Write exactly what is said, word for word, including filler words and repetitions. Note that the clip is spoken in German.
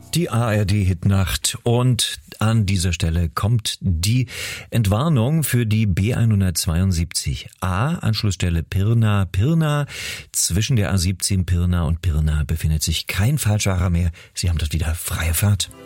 Die A R D-Hitnacht und an dieser Stelle kommt die Entwarnung für die B hundertzweiundsiebzig A, Anschlussstelle Pirna, Pirna. Zwischen der A siebzehn Pirna und Pirna befindet sich kein Falschfahrer mehr. Sie haben dort wieder freie Fahrt.